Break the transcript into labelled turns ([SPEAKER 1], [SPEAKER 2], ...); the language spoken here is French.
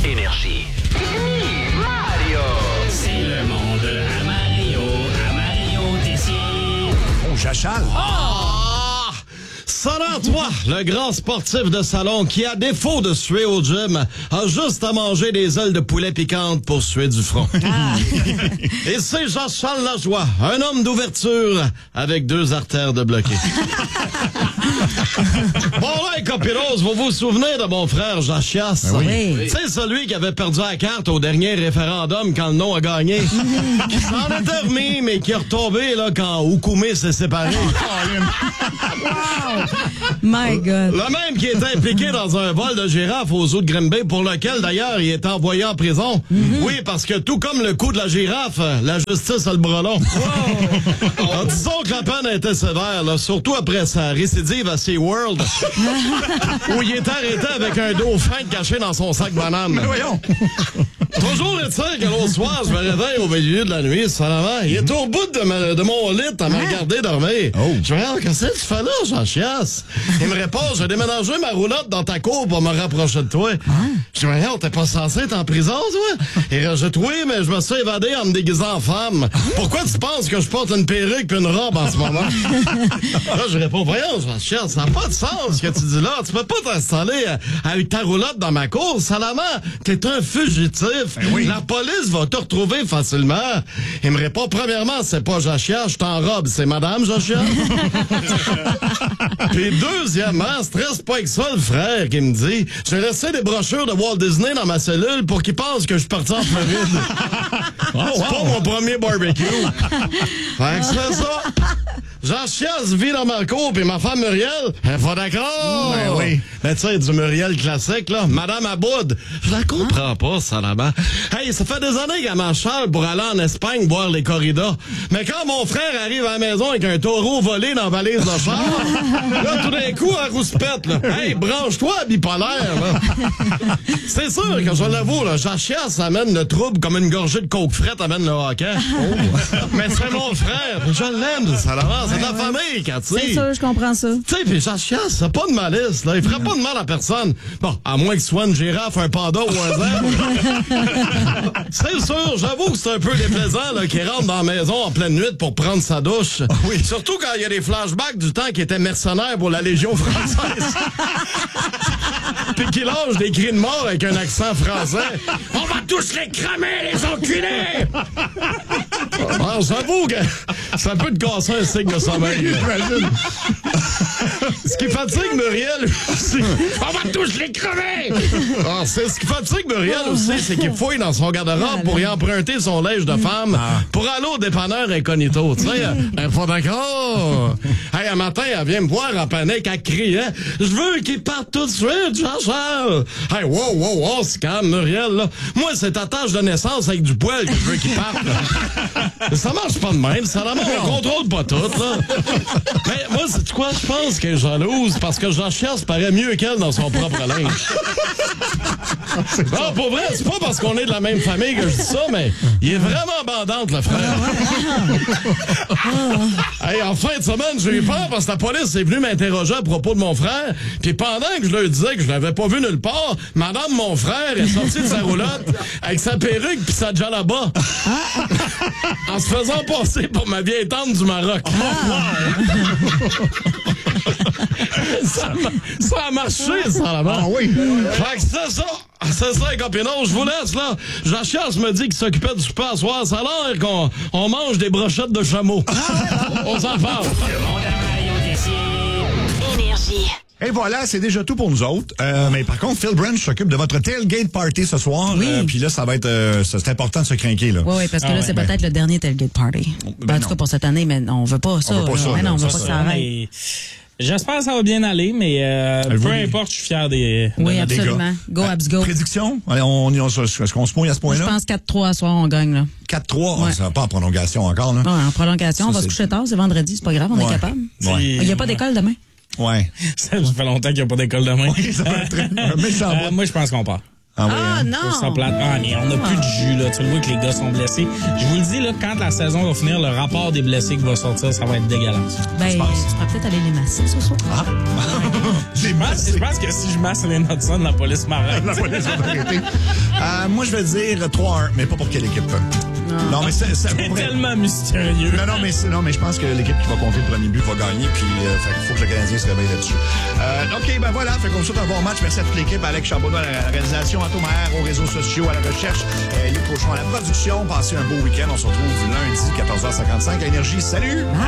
[SPEAKER 1] Énergie. Mario!
[SPEAKER 2] C'est le monde à Mario Tessier.
[SPEAKER 3] Oh, Jachal.
[SPEAKER 4] Selon toi, le grand sportif de salon qui, à défaut de suer au gym, a juste à manger des ailes de poulet piquantes pour suer du front. Et c'est Jean-Charles Lajoie, un homme d'ouverture avec 2 artères de bloqué. Bon là, les copinos, vous vous souvenez de mon frère Jean Chiasse?
[SPEAKER 5] Oui.
[SPEAKER 4] C'est celui qui avait perdu la carte au dernier référendum quand le non a gagné. Qui s'en était remis, mais qui est retombé là, quand Oukoumé s'est séparé.
[SPEAKER 5] My God.
[SPEAKER 4] Le même qui était impliqué dans un vol de girafe aux eaux de Grimby, pour lequel, d'ailleurs, il est envoyé en prison. Oui, parce que tout comme le coup de la girafe, la justice a le bras long. Alors, disons que la peine a été sévère, là, surtout après sa récidive à SeaWorld, où il est arrêté avec un dauphin caché dans son sac banane.
[SPEAKER 3] Mais voyons.
[SPEAKER 4] Toujours est-il que l'autre soir, je me réveille au milieu de la nuit, seulement. Il est au bout de mon lit à me regarder dormir.
[SPEAKER 3] Oh.
[SPEAKER 4] Je me dis, qu'est-ce que tu fais là, Jean-Chiasse? Il me répond, j'ai déménagé ma roulotte dans ta cour pour me rapprocher de toi. Je me dis, t'es pas censé être en prison, toi? Et je dis, oui, mais je me suis évadé en me déguisant en femme. Pourquoi tu penses que je porte une perruque et une robe en ce moment? Là, je réponds, voyons, Jean-Chiasse, ça n'a pas de sens ce que tu dis là. Tu peux pas t'installer avec ta roulotte dans ma cour. Salamand, t'es un fugitif.
[SPEAKER 3] Oui.
[SPEAKER 4] La police va te retrouver facilement. Il me répond, premièrement, c'est pas Jean-Chiasse, je suis en robe, c'est Madame Jean-Chiasse. Puis deuxièmement, stresse pas avec ça, le frère qui me dit, j'ai laissé des brochures de Walt Disney dans ma cellule pour qu'il pense que je suis parti en Floride. C'est pas mon premier barbecue. Fait que c'est ça. Jean-Chiasse vit dans ma cour, puis ma femme Muriel, elle est pas d'accord.
[SPEAKER 3] Ben oui.
[SPEAKER 4] Mais tu sais, du Muriel classique, là. Madame Aboud, je la comprends pas, ça, là-bas. Hey, ça fait des années qu'elle m'enchale pour aller en Espagne boire les corridas. Mais quand mon frère arrive à la maison avec un taureau volé dans la valise de char, là, tout d'un coup, elle rouspète, là. Hey, branche-toi, bipolaire, là. C'est sûr que je l'avoue, là, Jean-Chiasse amène le trouble comme une gorgée de coke frette amène le hockey. Mais c'est mon frère, je l'aime, ça, là. C'est de la famille, Cathy.
[SPEAKER 5] C'est sûr, je comprends ça.
[SPEAKER 4] Tu sais, pis Jean-Chiasse, c'est pas de malice, là. Il ferait pas de mal à personne. Bon, à moins que ce soit une girafe, un panda ou un zèbre. C'est sûr, j'avoue que c'est un peu déplaisant, là, qu'il rentre dans la maison en pleine nuit pour prendre sa douche.
[SPEAKER 3] Oui.
[SPEAKER 4] Surtout quand il y a des flashbacks du temps qu'il était mercenaire pour la Légion française. Puis qu'il lâche des cris de mort avec un accent français. On va tous les cramer, les enculés! Alors, j'avoue que ça peut te casser un signe de sommeil.
[SPEAKER 3] J'imagine.
[SPEAKER 4] Ce qui fatigue Muriel aussi. On va tous les crever! Ah, c'est ce qui fatigue Muriel aussi, c'est qu'il fouille dans son garde-robe pour y emprunter son linge de femme pour aller au dépanneur incognito. Tu sais, elle est pas d'accord. Hey, un matin, elle vient me voir en panique, elle criait, je veux qu'il parte tout de suite, Jean-Charles. Hey, wow, c'est calme, Muriel, là. Moi, c'est ta tâche de naissance avec du poil que je veux qu'il parte, là. Ça marche pas de même, ça la on contrôle pas tout, là. Mais moi, c'est quoi? Je pense qu'elle est jalouse parce que Jean-Chiasse paraît mieux qu'elle dans son propre linge. Non, pour vrai, c'est pas parce qu'on est de la même famille que je dis ça, mais il est vraiment bandante, le frère. Hey, en fin de semaine, j'ai eu peur parce que la police est venue m'interroger à propos de mon frère. Puis pendant que je leur disais que je l'avais pas vu nulle part, madame, mon frère, est sortie de sa roulotte avec sa perruque pis sa djellaba. En se faisant passer pour ma vieille tante du Maroc. Ça a marché, ça, là-bas.
[SPEAKER 3] Ah oui.
[SPEAKER 4] Fait que c'est ça. C'est ça, les copinos. Je vous laisse, là. Jean-Chiasse me dit qu'il s'occupait du super à soir. Ça a l'air qu'on mange des brochettes de chameau. On s'en parle.
[SPEAKER 2] Le monde à Mario Tessier.
[SPEAKER 6] Énergie.
[SPEAKER 3] Et voilà, c'est déjà tout pour nous autres. Mais par contre, Phil Branch s'occupe de votre tailgate party ce soir.
[SPEAKER 5] Oui.
[SPEAKER 3] Puis là, ça va être, c'est important de se craquer, là.
[SPEAKER 5] Oui, parce que là, c'est peut-être le dernier tailgate party.
[SPEAKER 3] Ben
[SPEAKER 5] en tout cas, pour cette année, mais on veut pas ça.
[SPEAKER 3] On veut pas
[SPEAKER 5] là.
[SPEAKER 3] ça,
[SPEAKER 5] Mais non,
[SPEAKER 3] là.
[SPEAKER 5] on veut
[SPEAKER 3] Ça,
[SPEAKER 5] pas que
[SPEAKER 3] ça.
[SPEAKER 5] ça arrête.
[SPEAKER 7] Mais j'espère que ça va bien aller, mais peu importe, je suis fier des
[SPEAKER 5] Oui,
[SPEAKER 3] des
[SPEAKER 5] absolument.
[SPEAKER 3] gars.
[SPEAKER 5] Go, Abs, go.
[SPEAKER 3] Prédiction? Allez, est-ce qu'on se mouille à ce
[SPEAKER 5] Moi, je
[SPEAKER 3] point-là?
[SPEAKER 5] pense 4-3 à soir, on gagne, là.
[SPEAKER 3] 4-3?
[SPEAKER 5] Ouais.
[SPEAKER 3] Ça va pas en prolongation encore, là.
[SPEAKER 5] Ouais, en prolongation, on va
[SPEAKER 3] Ça,
[SPEAKER 5] se
[SPEAKER 3] c'est-
[SPEAKER 5] coucher tard, c'est vendredi, c'est pas grave, on est
[SPEAKER 3] Ouais.
[SPEAKER 5] capable.
[SPEAKER 3] Ouais.
[SPEAKER 5] Il n'y a pas d'école demain.
[SPEAKER 3] Ouais.
[SPEAKER 7] Ça fait longtemps qu'il n'y a pas d'école demain.
[SPEAKER 3] Oui, ça va être un méchant bout.
[SPEAKER 7] Moi, je pense qu'on part.
[SPEAKER 3] Ah, oui, hein?
[SPEAKER 5] non!
[SPEAKER 7] Pour ça plate. Ah, mais on n'a plus de jus, là. Tu le vois que les gars sont blessés. Je vous le dis, là, quand la saison va finir, le rapport des blessés qui va sortir, ça va être dégueulasse.
[SPEAKER 5] Ben, tu pourrais peut-être aller les masser ce soir.
[SPEAKER 3] Ah. J'ai
[SPEAKER 7] Je pense que si je masse les Hudson, la police m'arrête.
[SPEAKER 3] La police va t'arrêter. Moi, je vais dire 3-1, mais pas pour quelle équipe. Non, mais c'est
[SPEAKER 7] C'est tellement mystérieux.
[SPEAKER 3] Non, mais je pense que l'équipe qui va compter le premier but va gagner, puis il faut que le Canadien se réveille là-dessus. OK, ben voilà, fait qu'on souhaite un bon match. Merci à toute l'équipe, Alex Charbonneau à la réalisation, Anto Maher aux réseaux sociaux, à la recherche, Luc Cochon à la production. Passez un beau week-end. On se retrouve lundi, 14h55 à Énergie. Salut!